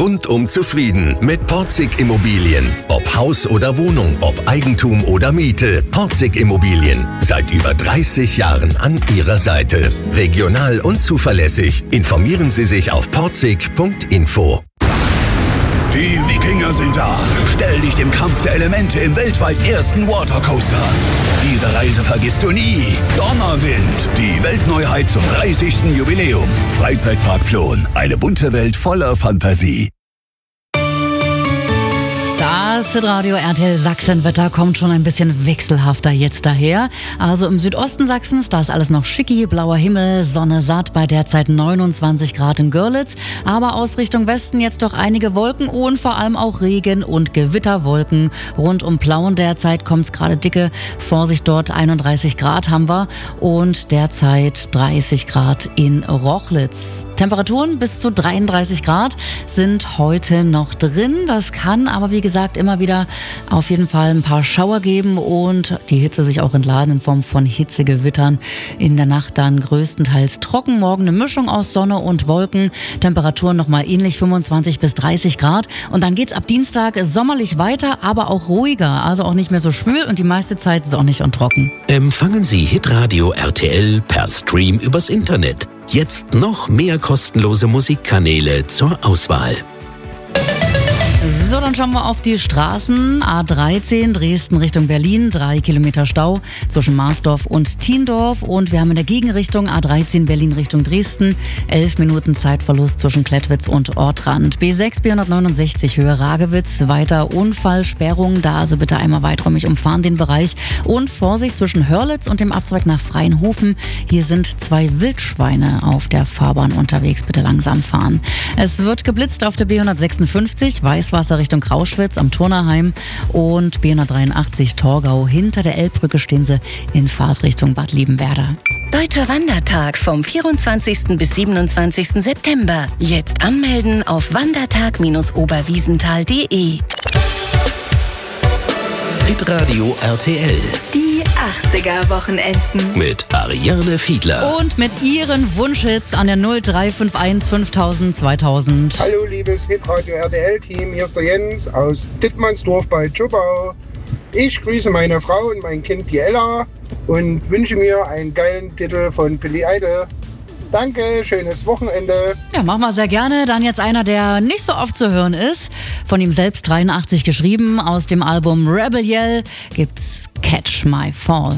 rundum zufrieden mit Porzig Immobilien. Ob Haus oder Wohnung, ob Eigentum oder Miete. Porzig Immobilien. Seit über 30 Jahren an Ihrer Seite. Regional und zuverlässig. Informieren Sie sich auf porzig.info. Die Wikinger sind da. Stell dich dem Kampf der Elemente im weltweit ersten Watercoaster. Diese Reise vergisst du nie. Donnerwind, die Weltneuheit zum 30. Jubiläum. Freizeitpark Plon, eine bunte Welt voller Fantasie. Das Hitradio RTL Sachsen-Wetter kommt schon ein bisschen wechselhafter jetzt daher. Also im Südosten Sachsens, da ist alles noch schicki, blauer Himmel, Sonne satt bei derzeit 29 Grad in Görlitz. Aber aus Richtung Westen jetzt doch einige Wolken und vor allem auch Regen- und Gewitterwolken. Rund um Plauen derzeit kommt es gerade dicke. Vorsicht dort, 31 Grad haben wir und derzeit 30 Grad in Rochlitz. Temperaturen bis zu 33 Grad sind heute noch drin. Das kann aber wie gesagt immer wieder auf jeden Fall ein paar Schauer geben und die Hitze sich auch entladen in Form von Hitzegewittern. In der Nacht dann größtenteils trocken. Morgen eine Mischung aus Sonne und Wolken. Temperaturen nochmal ähnlich 25 bis 30 Grad. Und dann geht's ab Dienstag sommerlich weiter, aber auch ruhiger. Also auch nicht mehr so schwül und die meiste Zeit sonnig und trocken. Empfangen Sie Hitradio RTL per Stream übers Internet. Jetzt noch mehr kostenlose Musikkanäle zur Auswahl. So, dann schauen wir auf die Straßen. A13 Dresden Richtung Berlin, 3 Kilometer Stau zwischen Marsdorf und Thiendorf. Und wir haben in der Gegenrichtung A13 Berlin Richtung Dresden 11 Minuten Zeitverlust zwischen Klettwitz und Ortrand. B6 469 Höhe Ragewitz, weiter Unfallsperrung. Da also bitte einmal weiträumig umfahren den Bereich. Und Vorsicht zwischen Hörlitz und dem Abzweig nach Freienhofen. Hier sind 2 Wildschweine auf der Fahrbahn unterwegs. Bitte langsam fahren. Es wird geblitzt auf der B156 Weißwasser Richtung Krauschwitz am Turnerheim und B183 Torgau. Hinter der Elbbrücke stehen sie in Fahrtrichtung Bad Liebenwerda. Deutscher Wandertag vom 24. bis 27. September. Jetzt anmelden auf wandertag-oberwiesenthal.de. Hitradio RTL. Die 80er-Wochenenden. Mit Ariane Fiedler. Und mit ihren Wunschhits an der 0351 5000 2000. Hallo liebes Hitradio RTL-Team, hier ist der Jens aus Dittmannsdorf bei Tschubau. Ich grüße meine Frau und mein Kind, die Ella, und wünsche mir einen geilen Titel von Billy Idol. Danke, schönes Wochenende. Ja, machen wir sehr gerne. Dann jetzt einer, der nicht so oft zu hören ist. Von ihm selbst 83 geschrieben. Aus dem Album Rebel Yell gibt's Catch My Fall.